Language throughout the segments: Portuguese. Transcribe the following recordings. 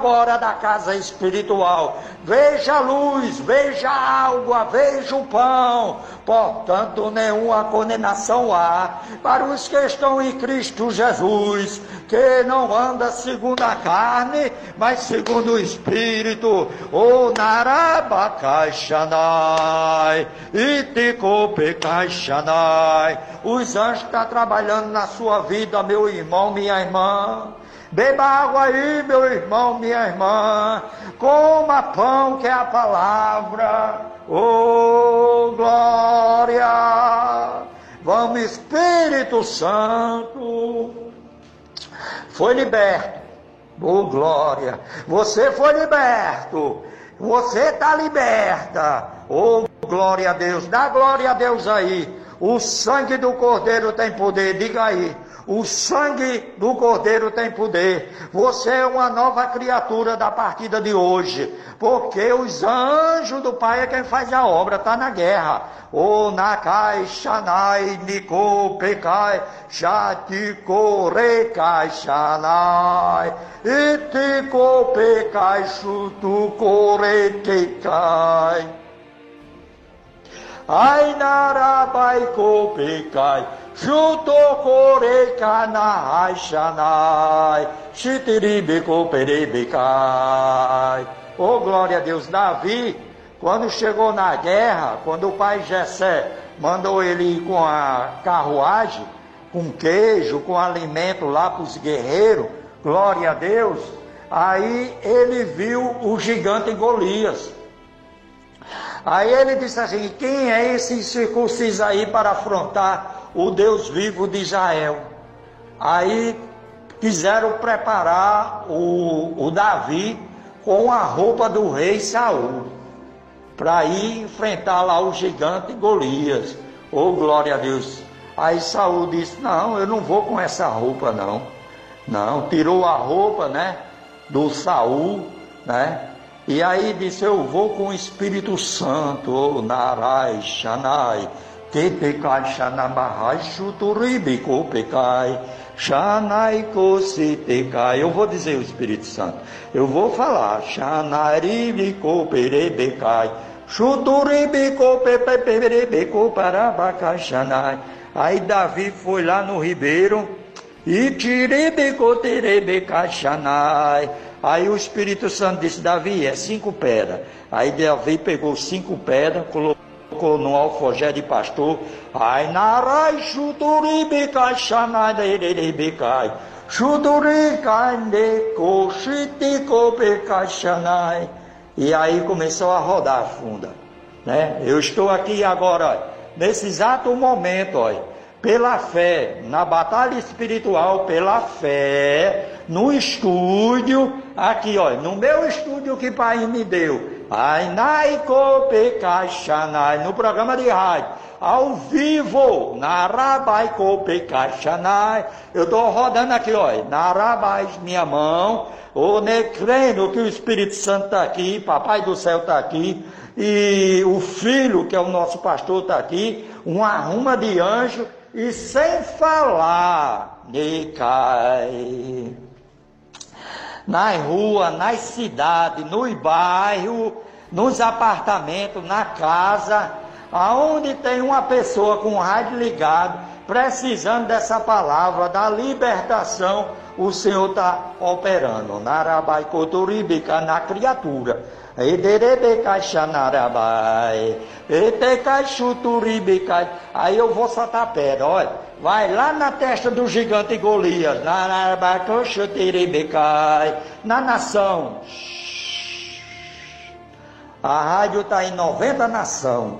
agora da casa espiritual. Veja a luz, veja a água, veja o pão. Portanto, nenhuma condenação há para os que estão em Cristo Jesus, que não anda segundo a carne, mas segundo o Espírito. O Narabacaixanai, Iticopecaixanai. Os anjos estão trabalhando na sua vida, meu irmão, minha irmã. Beba água aí, meu irmão, minha irmã. Coma pão, que é a palavra. Oh, glória! Vamos, Espírito Santo. Foi liberto. Oh, glória! Você foi liberto. Você está liberta. Oh, glória a Deus. Dá glória a Deus aí. O sangue do Cordeiro tem poder. Diga aí. O sangue do Cordeiro tem poder. Você é uma nova criatura da partida de hoje. Porque os anjos do Pai é quem faz a obra, está na guerra. O Nakai, Shanai, Niko, Pekai, Shatiko, Rekai, Shanai, Itiko, Pekai, Shutuko, Rekai. Ai, Narabai, Pekai. Chutokorekanai Shanai, Chitiribico Perebekai. Oh, glória a Deus. Davi, quando chegou na guerra, quando o pai Jessé mandou ele ir com a carruagem, com queijo, com alimento lá para os guerreiros, glória a Deus, aí ele viu o gigante Golias. Aí ele disse assim: quem é esse incircunciso aí para afrontar o Deus vivo de Israel? Aí quiseram preparar o Davi com a roupa do rei Saul, para ir enfrentar lá o gigante Golias. Oh, glória a Deus. Aí Saul disse: não, eu não vou com essa roupa não. Não, tirou a roupa, né, do Saul, né? E aí disse: eu vou com o Espírito Santo. Oh, Narai, Shanai, Tepekai, Shanamahai, Shuturibico, Pekai, Shanai, Kositekai. Eu vou dizer o Espírito Santo. Eu vou falar: Shanaribico, Perebekai, Shuturibico, Perebeco, Parabacai, Shanai. Aí Davi foi lá no ribeiro e Tiribico, Terebecai, Shanai. Aí o Espírito Santo disse: Davi, é 5 pedras. Aí Davi pegou 5 pedras, colocou no alforjé de pastor. Ai, narai, chuturibicai, xanai, derebicai, chuturicai, deco, chitico, pecai, xanai. E aí começou a rodar a funda, né? Eu estou aqui agora, ó, nesse exato momento, ó, pela fé, na batalha espiritual, pela fé, no estúdio, aqui, ó, no meu estúdio que o Pai me deu, no programa de rádio, ao vivo, eu estou rodando aqui, ó, minha mão, crendo que o Espírito Santo está aqui, Papai do Céu está aqui, e o Filho, que é o nosso pastor, está aqui, uma arruma de anjo, e sem falar, nas ruas, nas cidades, nos bairros, nos apartamentos, na casa, aonde tem uma pessoa com o rádio ligado, precisando dessa palavra, da libertação, o Senhor está operando. Narabaicotoribica, na criatura. Aí eu vou soltar pedra, olha. Vai lá na testa do gigante Golias. Na nação. A rádio está em 90 nações.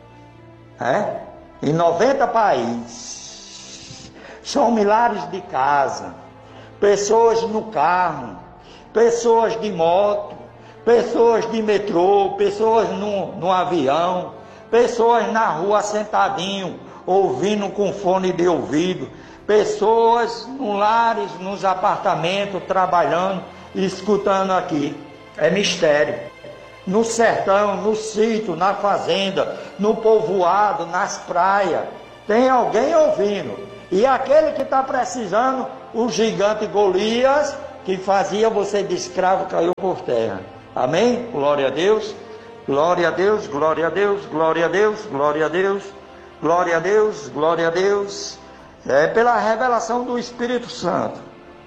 Em 90 países. São milhares de casas. Pessoas no carro. Pessoas de moto. Pessoas de metrô, pessoas no avião, pessoas na rua sentadinho, ouvindo com fone de ouvido, pessoas nos lares, nos apartamentos, trabalhando, escutando aqui. É mistério. No sertão, no sítio, na fazenda, no povoado, nas praias, tem alguém ouvindo. E aquele que está precisando, o gigante Golias, que fazia você de escravo caiu por terra. Amém? Glória a Deus. Glória a Deus, glória a Deus, glória a Deus, glória a Deus, glória a Deus, glória a Deus. É pela revelação do Espírito Santo.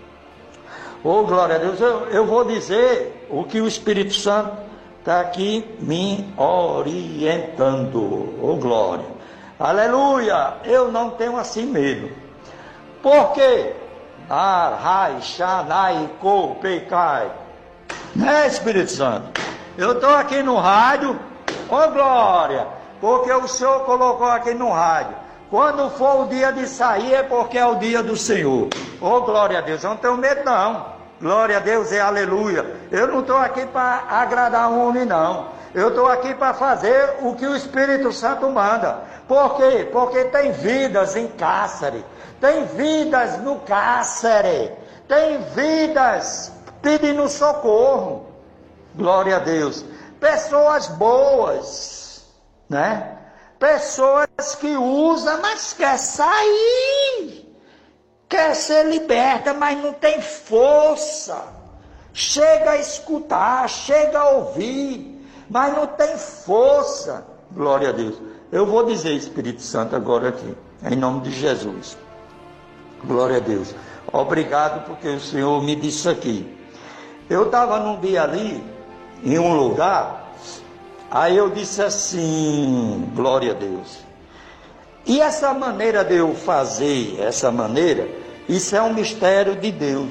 Oh, glória a Deus. Eu vou dizer o que o Espírito Santo está aqui me orientando. Oh, glória. Aleluia. Eu não tenho assim medo. Por quê? Arai, Xanai, Co, Pecai. Né, Espírito Santo? Eu estou aqui no rádio, oh glória, porque o Senhor colocou aqui no rádio. Quando for o dia de sair é porque é o dia do Senhor. Oh glória a Deus, eu não tenho medo não. Glória a Deus e aleluia. Eu não estou aqui para agradar um homem não. Eu estou aqui para fazer o que o Espírito Santo manda. Por quê? Porque tem vidas em cárcere. Tem vidas no cárcere. Tem vidas pedindo socorro. Glória a Deus. Pessoas boas, né? Pessoas que usam, mas quer sair. Quer ser liberta, mas não tem força. Chega a escutar, chega a ouvir, mas não tem força. Glória a Deus. Eu vou dizer, Espírito Santo, agora aqui, em nome de Jesus. Glória a Deus. Obrigado porque o Senhor me disse aqui. Eu estava num dia ali, em um lugar, aí eu disse assim, glória a Deus. E essa maneira de eu fazer, essa maneira, isso é um mistério de Deus.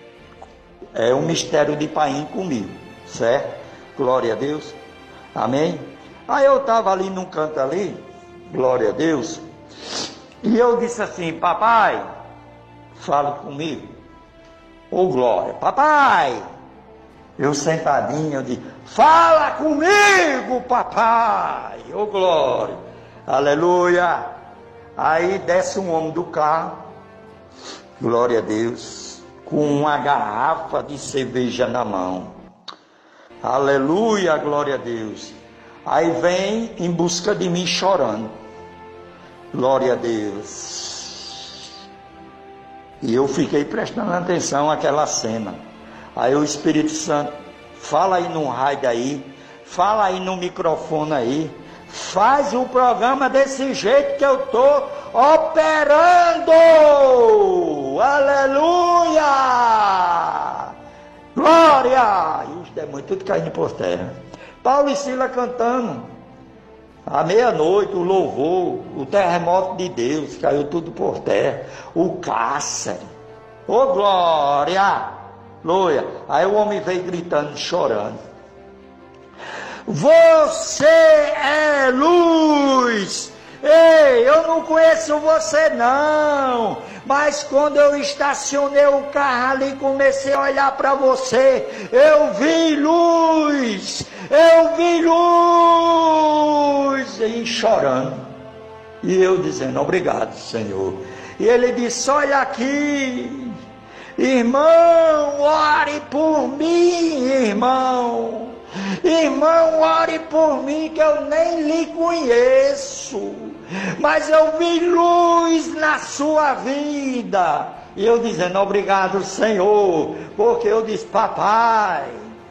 É um mistério de Pai comigo, certo? Glória a Deus. Amém? Aí eu estava ali num canto ali, glória a Deus, e eu disse assim, papai, fala comigo. Ô glória, papai. Eu sentadinho, eu disse, fala comigo, papai. Ô glória, aleluia. Aí desce um homem do carro, glória a Deus, com uma garrafa de cerveja na mão. Aleluia, glória a Deus. Aí vem em busca de mim chorando. Glória a Deus. E eu fiquei prestando atenção àquela cena. Aí o Espírito Santo, fala aí no rádio aí, fala aí no microfone aí, faz o programa desse jeito que eu estou operando. Aleluia! Glória! E os demônios tudo caindo por terra. Paulo e Silas cantando. À meia-noite, o louvor, o terremoto de Deus, caiu tudo por terra. O cárcere. Ô glória! Aleluia. Aí o homem veio gritando, chorando. Você é luz. Ei, eu não conheço você não. Mas quando eu estacionei o carro ali, comecei a olhar para você, eu vi luz. Eu vi luz. E chorando. E eu dizendo, obrigado, Senhor. E ele disse, olha aqui. Irmão, ore por mim, irmão. Irmão, ore por mim, que eu nem lhe conheço. Mas eu vi luz na sua vida. E eu dizendo, obrigado, Senhor. Porque eu disse, papai.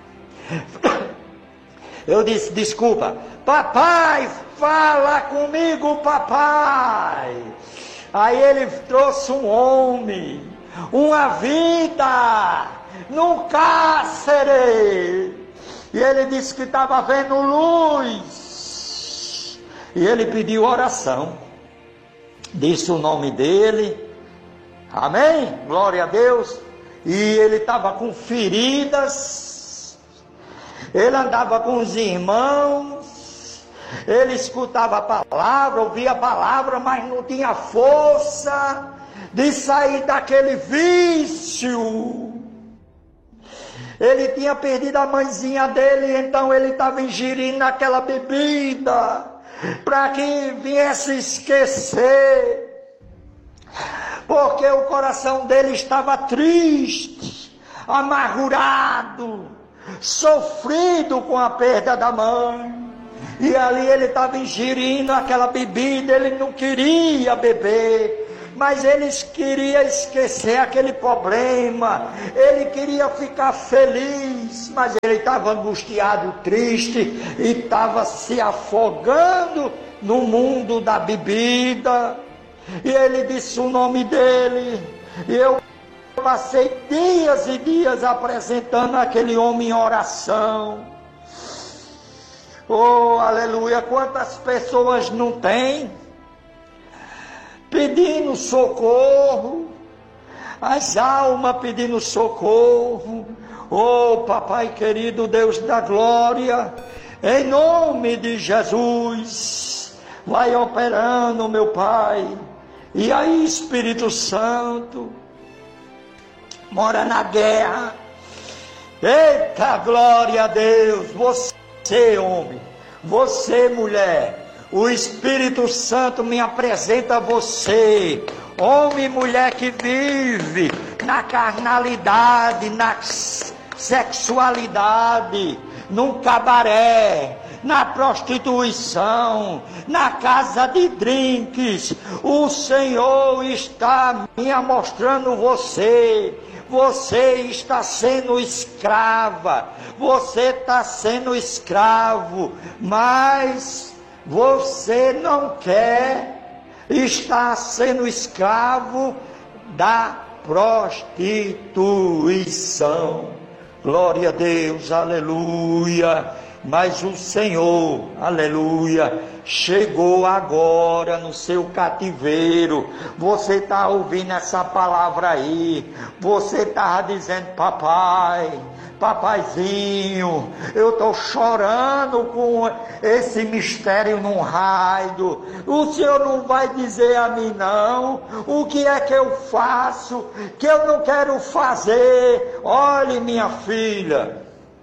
Eu disse, desculpa. Papai, fala comigo, papai. Aí ele trouxe um homem. Uma vida no cárcere. E ele disse que estava vendo luz. E ele pediu oração. Disse o nome dele. Amém? Glória a Deus. E ele estava com feridas. Ele andava com os irmãos. Ele escutava a palavra, ouvia a palavra, mas não tinha força de sair daquele vício. Ele tinha perdido a mãezinha dele, então ele estava ingerindo aquela bebida para que viesse esquecer, porque o coração dele estava triste, amargurado, sofrido com a perda da mãe. E ali ele estava ingerindo aquela bebida, ele não queria beber, mas ele queria esquecer aquele problema, ele queria ficar feliz, mas ele estava angustiado, triste, e estava se afogando no mundo da bebida. E ele disse o nome dele, e eu passei dias e dias apresentando aquele homem em oração. Oh, aleluia, quantas pessoas não têm pedindo socorro, as almas pedindo socorro. Oh, papai querido, Deus da glória, em nome de Jesus, vai operando, meu Pai. E aí, Espírito Santo, mora na guerra. Eita, glória a Deus. Você, homem, você, mulher, o Espírito Santo me apresenta a você, homem e mulher que vive na carnalidade, na sexualidade, num cabaré, na prostituição, na casa de drinks. O Senhor está me mostrando você. Você está sendo escrava, você está sendo escravo, mas você não quer estar sendo escravo da prostituição. Glória a Deus, aleluia. Mas o Senhor, aleluia, chegou agora no seu cativeiro. Você está ouvindo essa palavra aí, você está dizendo: papai, papaizinho, eu estou chorando com esse mistério num raio. O Senhor não vai dizer a mim não o que é que eu faço, que eu não quero fazer. Olhe, minha filha,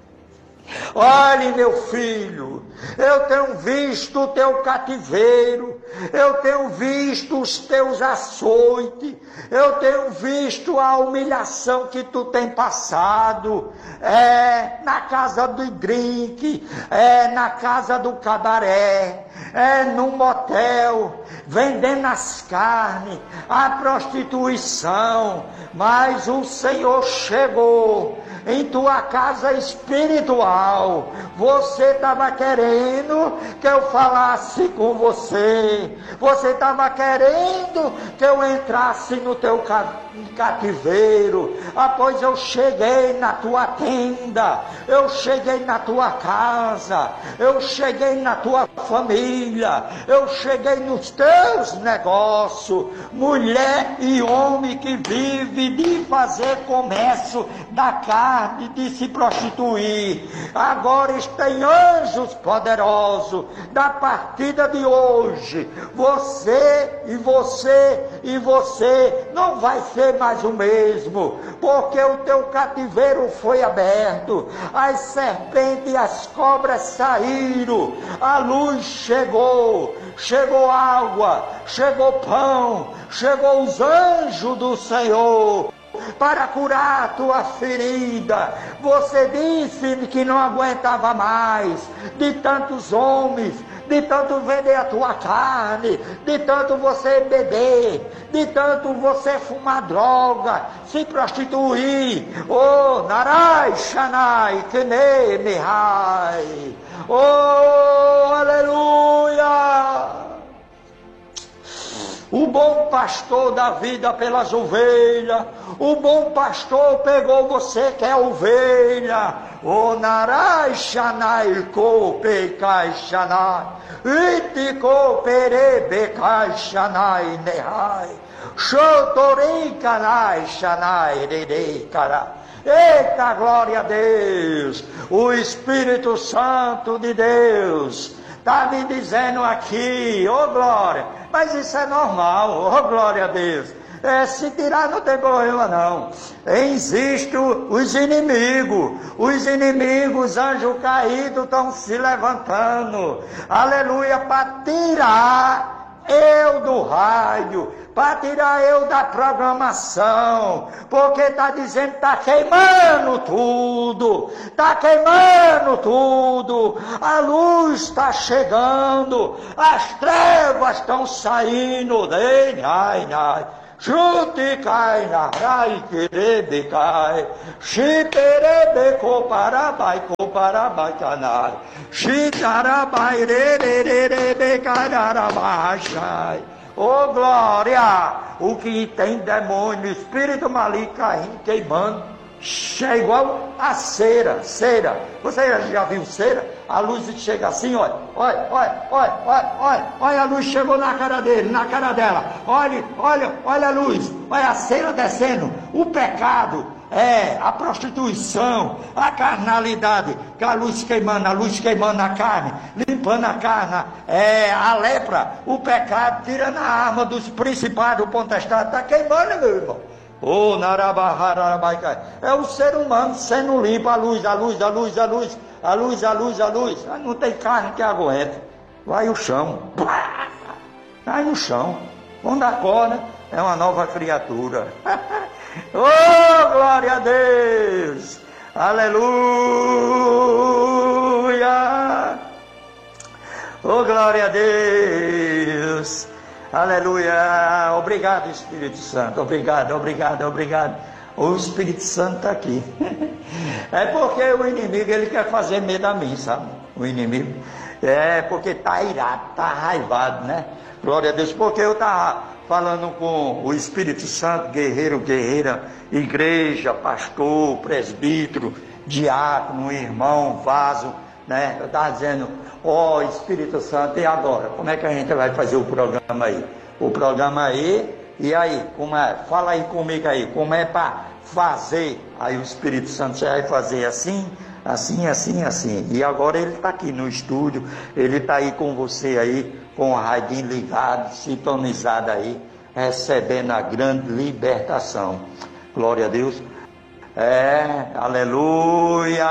olhe, meu filho, eu tenho visto o teu cativeiro, eu tenho visto os teus açoites, eu tenho visto a humilhação que tu tem passado, na casa do drink, na casa do cabaré, num motel, vendendo as carnes, a prostituição. Mas o Senhor chegou em tua casa espiritual. Você estava querendo que eu falasse com você, você estava querendo que eu entrasse no teu cativeiro. Pois eu cheguei na tua tenda, eu cheguei na tua casa, eu cheguei na tua família, eu cheguei nos teus negócios. Mulher e homem que vive de fazer comércio da carne, de se prostituir, agora tem anjos poderosos. Da partida de hoje, você e você e você não vai ser mais o mesmo, porque o teu cativeiro foi aberto, as serpentes e as cobras saíram, a luz chegou, chegou água, chegou pão, chegou os anjos do Senhor para curar a tua ferida. Você disse que não aguentava mais de tantos homens, de tanto vender a tua carne, de tanto você beber, de tanto você fumar droga, se prostituir. Oh, Narai, Shanai, Kene, Mihai. Oh, aleluia! O bom pastor dá vida pelas ovelhas. O bom pastor pegou você que é ovelha. O narai shanai kope kai shanai. Itiko perebe kai shanai nehai. Shotorei kanai shanai redei karai. Eita, glória a Deus! O Espírito Santo de Deus está me dizendo aqui, ô glória, mas isso é normal, ô glória a Deus. Se tirar não tem problema não. Existem os inimigos, anjos caídos estão se levantando, aleluia, para tirar eu do raio, para tirar eu da programação, porque está dizendo que está queimando tudo, a luz está chegando, as trevas estão saindo, Chute cai na rai querebe cai, chiperebe coparabai canai, chitarabai rererebe cararabachai. Oh glória! O que tem demônio, espírito maligno caindo, queimando, é igual a cera. Você já viu cera? A luz chega assim, olha a luz chegou na cara dele, na cara dela. Olha a luz, olha a cera descendo. O pecado, a prostituição, a carnalidade, que a luz queimando a carne, limpando a carne, a lepra, o pecado, tirando a arma dos principados, do potestade, está queimando, meu irmão. Oh, narabaharabaikai. É o ser humano sendo limpo, a luz. Não tem carne que aguente. Vai o chão. Cai no chão. Quando acorda, é uma nova criatura. Oh, glória a Deus. Aleluia. Oh, glória a Deus. Aleluia, obrigado Espírito Santo, obrigado. O Espírito Santo está aqui. É porque o inimigo, ele quer fazer medo a mim, sabe? O inimigo, porque está irado, está raivado, né? Glória a Deus, porque eu estava falando com o Espírito Santo, guerreiro, guerreira, igreja, pastor, presbítero, diácono, irmão, vaso, né? Eu estava dizendo, ó Espírito Santo, e agora? Como é que a gente vai fazer o programa aí? O programa aí, e aí? Como é? Fala aí comigo aí, como é para fazer? Aí o Espírito Santo já vai fazer assim. E agora ele está aqui no estúdio, ele está aí com você aí, com o radinho ligado, sintonizado aí, recebendo a grande libertação. Glória a Deus. Aleluia.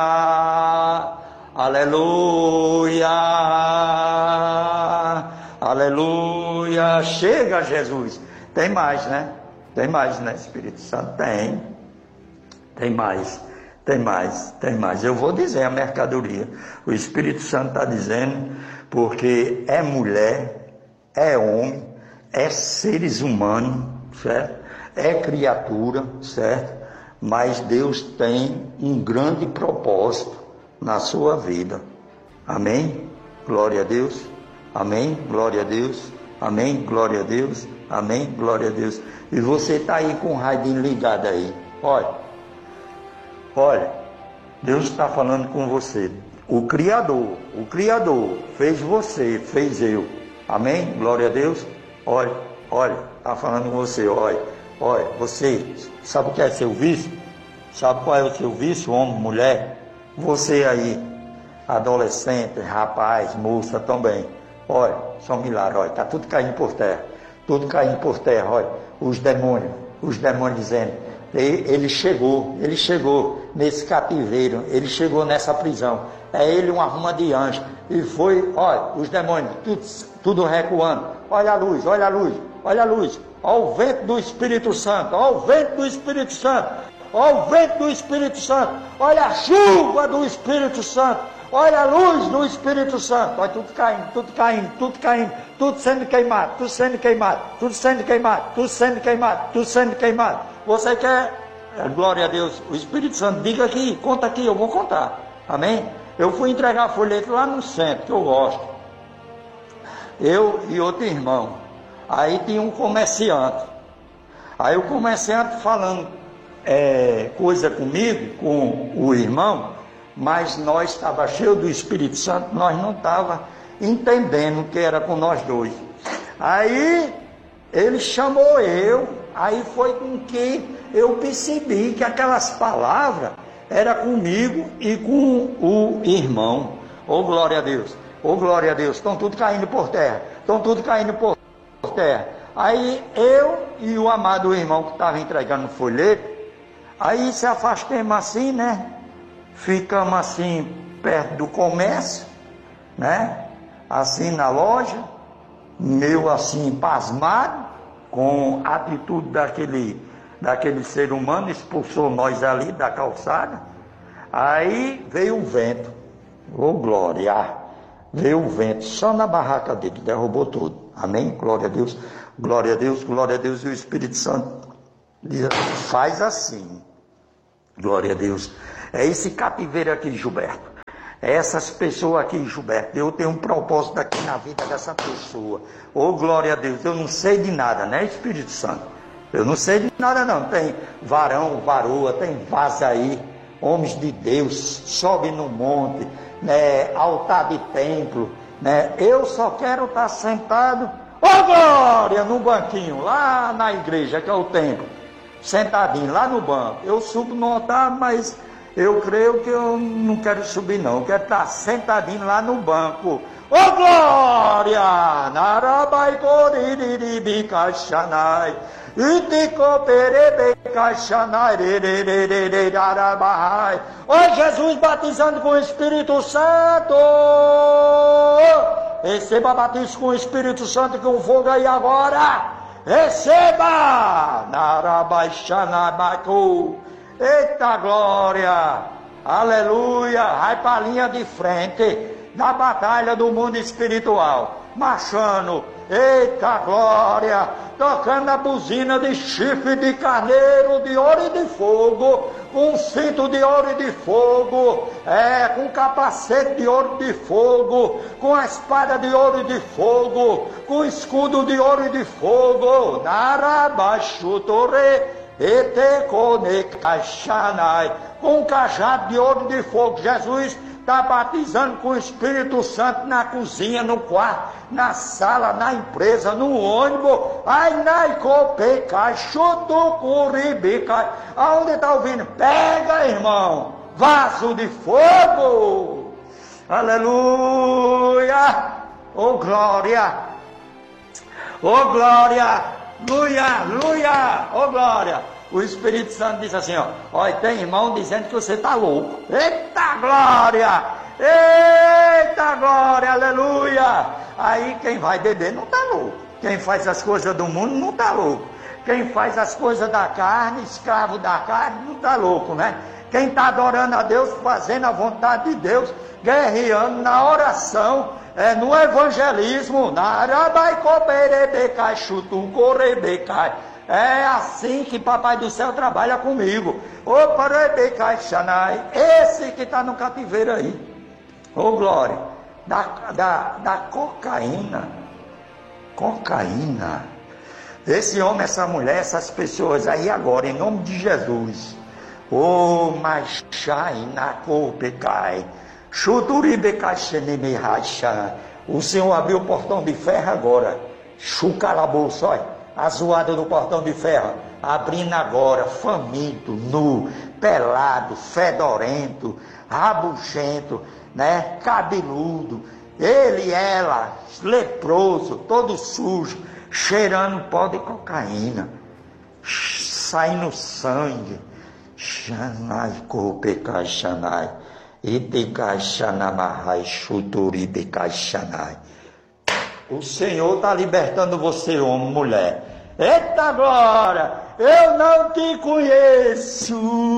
Aleluia. Chega, Jesus. Tem mais, né? Espírito Santo? Tem mais. Eu vou dizer a mercadoria. O Espírito Santo está dizendo, porque é mulher, é homem, é seres humanos, certo? É criatura, certo? Mas Deus tem um grande propósito na sua vida. Amém? Glória a Deus. Amém? Glória a Deus. Amém? Glória a Deus. Amém? Glória a Deus. E você está aí com o radinho ligado aí. Olha, Deus está falando com você. O Criador fez você, fez eu. Amém? Glória a Deus. Olha, está falando com você, olha, você, sabe o que é seu vício? Sabe qual é o seu vício, homem, mulher? Você aí, adolescente, rapaz, moça também. Olha, só um milagre, olha, está tudo caindo por terra, olha, os demônios dizendo, ele chegou nesse cativeiro, ele chegou nessa prisão, é ele uma ruma de anjo, e foi, olha, os demônios, tudo recuando, olha a luz, olha o vento do Espírito Santo, olha a chuva do Espírito Santo, olha a luz do Espírito Santo, olha tudo caindo, tudo sendo queimado. Você quer, glória a Deus, o Espírito Santo, diga aqui, conta aqui, eu vou contar, amém? Eu fui entregar folheto lá no centro, que eu gosto, eu e outro irmão, aí tinha um comerciante, aí o comerciante falando coisa comigo, com o irmão, mas nós estava cheio do Espírito Santo, nós não estava entendendo que era com nós dois. Aí ele chamou eu, aí foi com que eu percebi que aquelas palavras era comigo e com o irmão. Oh glória a Deus, estão tudo caindo por terra, Aí eu e o amado irmão que estava entregando o folheto, aí se afastemos assim, né? Ficamos assim perto do comércio, né? Assim na loja, meio assim pasmado, com a atitude daquele ser humano, expulsou nós ali da calçada. Aí veio o vento, oh glória, veio o vento, só na barraca dele, derrubou tudo. Amém? Glória a Deus, glória a Deus, glória a Deus. E o Espírito Santo diz, faz assim. Glória a Deus. É esse cativeiro aqui, Gilberto. É essas pessoas aqui, Gilberto. Eu tenho um propósito aqui na vida dessa pessoa. Oh, glória a Deus. Eu não sei de nada, né, Espírito Santo? Eu não sei de nada, não. Tem varão, varoa, tem vaza aí. Homens de Deus, sobe no monte, né, altar de templo, né? Eu só quero estar sentado, oh glória, no banquinho, lá na igreja, que é o templo, sentadinho, lá no banco. Eu subo no altar, mas eu creio que eu não quero subir, não. Eu quero estar sentadinho lá no banco. Oh glória! Narabaicoriribicaxanai. Ó Jesus, batizando com o Espírito Santo. Receba batismo com o Espírito Santo, com fogo aí agora. Receba! Narabaixanabacu. Eita glória! Aleluia! Vai para a linha de frente da batalha do mundo espiritual. Marchando, eita glória, tocando a buzina de chifre de carneiro, de ouro e de fogo, com um cinto de ouro e de fogo, com capacete de ouro e de fogo, com a espada de ouro e de fogo, com escudo de ouro e de fogo, Narabaxutore, Eteconecaxanai, com um cajado de ouro e de fogo. Jesus está batizando com o Espírito Santo na cozinha, no quarto, na sala, na empresa, no ônibus. Ai, naicopecai, chutucuribicai. Aonde está ouvindo? Pega, irmão, vaso de fogo. Aleluia. Oh, glória. Oh, glória. Luia, luia. Oh, glória. O Espírito Santo diz assim, ó, olha, tem irmão dizendo que você está louco. Eita glória! Eita glória, aleluia! Aí quem vai beber não está louco. Quem faz as coisas do mundo não está louco. Quem faz as coisas da carne, escravo da carne, não está louco, né? Quem está adorando a Deus, fazendo a vontade de Deus, guerreando na oração, no evangelismo, na arabaicoberebecai, chutucorebecai. É assim que Papai do Céu trabalha comigo. Ô Parebecai, esse que está no cativeiro aí. Ô glória, da cocaína. Cocaína. Esse homem, essa mulher, essas pessoas aí agora, em nome de Jesus. Ô Machainacopecai. Chuturibecai xenemehaixa. O Senhor abriu o portão de ferro agora. Chucalabouço, olha. A zoada do portão de ferro, abrindo agora, faminto, nu, pelado, fedorento, rabugento, né, cabeludo, ele, ela, leproso, todo sujo, cheirando pó de cocaína, saindo sangue, xanai, copecai, xanai, itecai, xanamahai, chuturibecai, xanai. O Senhor está libertando você, homem, mulher. Eita glória! Eu não te conheço.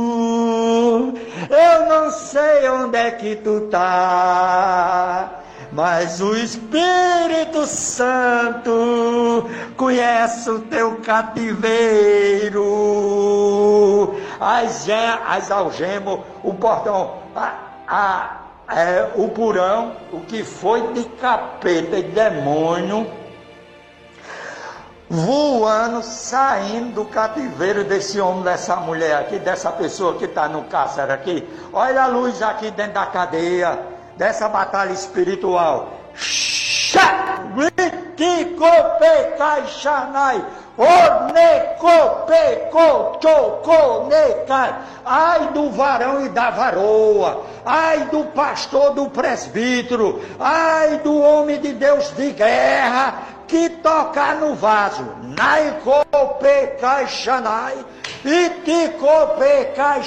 Eu não sei onde é que tu tá. Mas o Espírito Santo conhece o teu cativeiro. As algemas, o portão, o porão, o que foi de capeta e demônio, voando, saindo do cativeiro desse homem, dessa mulher aqui, dessa pessoa que está no cárcere aqui. Olha a luz aqui dentro da cadeia, dessa batalha espiritual. Ai do varão e da varoa, ai do pastor, do presbítero, ai do homem de Deus de guerra que tocar no vaso. Naicopecai xanai, iticopecai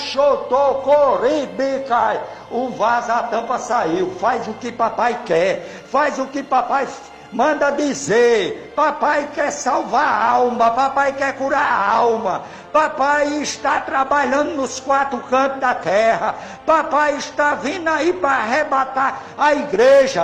xotocoribicai. O vaso, a tampa saiu. Faz o que papai quer, faz o que papai manda dizer: papai quer salvar a alma, papai quer curar a alma, papai está trabalhando nos 4 cantos da terra, papai está vindo aí para arrebatar a igreja.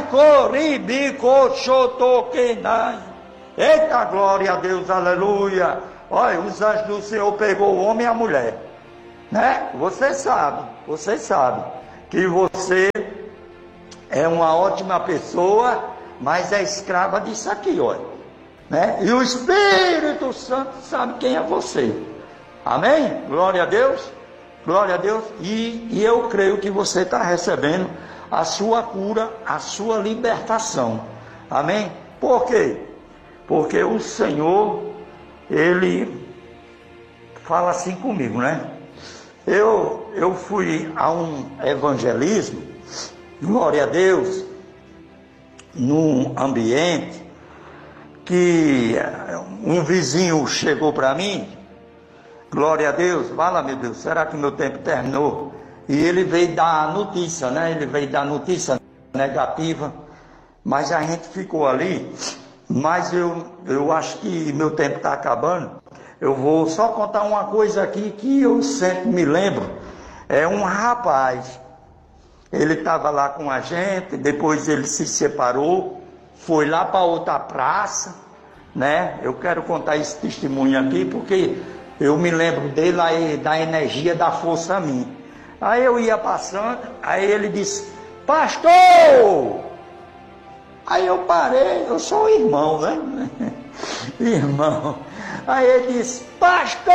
Eita, glória a Deus, aleluia. Olha, os anjos do Senhor pegou o homem e a mulher, né? Você sabe que você é uma ótima pessoa, mas é escrava disso aqui, olha, né? E o Espírito Santo sabe quem é você. Amém? Glória a Deus, glória a Deus. E eu creio que você está recebendo a sua cura, a sua libertação. Amém? Por quê? Porque o Senhor, Ele fala assim comigo, né? Eu fui a um evangelismo, glória a Deus, num ambiente que um vizinho chegou para mim, glória a Deus, fala, meu Deus, será que meu tempo terminou? E ele veio dar a notícia, né? Ele veio dar notícia negativa, mas a gente ficou ali. Mas eu acho que meu tempo está acabando. Eu vou só contar uma coisa aqui que eu sempre me lembro. É um rapaz, ele estava lá com a gente, depois ele se separou, foi lá para outra praça, né? Eu quero contar esse testemunho aqui porque eu me lembro dele aí, da energia, da força a mim. Aí eu ia passando, aí ele disse: pastor! Aí eu parei, eu sou irmão, né? Irmão. Aí ele disse: pastor!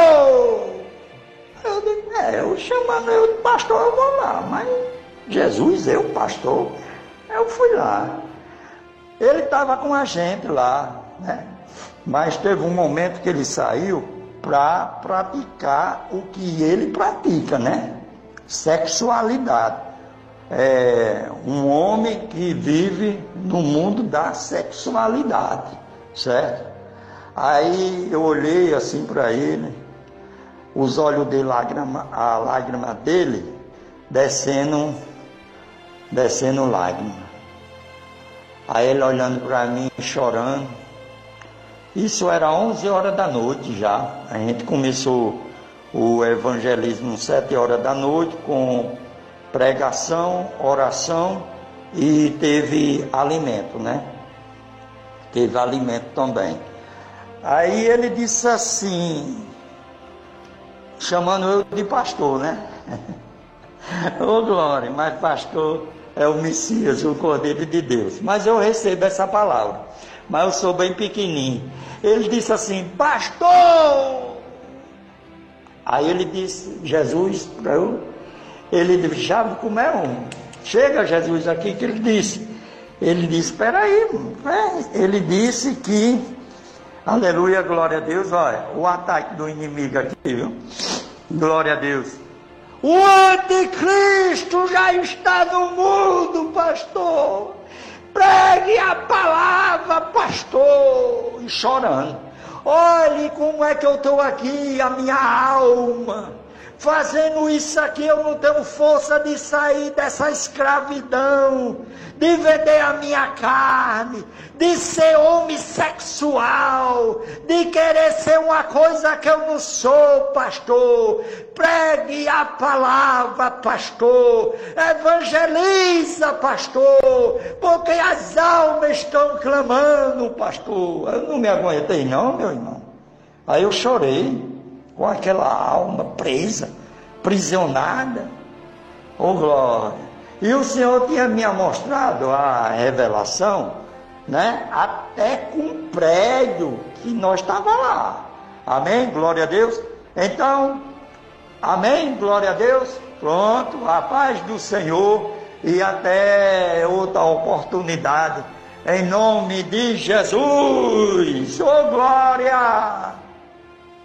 Eu disse: eu chamando eu de pastor, eu vou lá. Mas Jesus, eu, pastor, eu fui lá. Ele estava com a gente lá, né? Mas teve um momento que ele saiu para praticar o que ele pratica, né? Sexualidade. É um homem que vive no mundo da sexualidade, certo? Aí eu olhei assim para ele, os olhos dele, a lágrima dele descendo lágrima. Aí ele olhando para mim, chorando. Isso era 11 horas da noite já. A gente começou o evangelismo 7 horas da noite com pregação, oração e teve alimento, né? Teve alimento também. Aí ele disse assim, chamando eu de pastor, né? Ô glória, mas pastor é o Messias, o Cordeiro de Deus. Mas eu recebo essa palavra, mas eu sou bem pequenininho. Ele disse assim: pastor! Aí ele disse, Jesus, para eu... Ele disse: já como é chega Jesus aqui, que ele disse, espera aí, ele disse que, aleluia, glória a Deus, olha, o ataque do inimigo aqui, viu? Glória a Deus. O anticristo já está no mundo, pastor. Pregue a palavra, pastor. E chorando. Olhe como é que eu estou aqui, a minha alma. Fazendo isso aqui, eu não tenho força de sair dessa escravidão, de vender a minha carne, de ser homossexual, de querer ser uma coisa que eu não sou, pastor. Pregue a palavra, pastor. Evangeliza, pastor, porque as almas estão clamando, pastor. Eu não me aguentei não, meu irmão. Aí eu chorei. Com aquela alma presa, aprisionada. Oh glória! E o Senhor tinha me mostrado a revelação, né? Até com um prédio que nós estávamos lá. Amém? Glória a Deus. Então, amém? Glória a Deus. Pronto, a paz do Senhor e até outra oportunidade. Em nome de Jesus. Oh glória!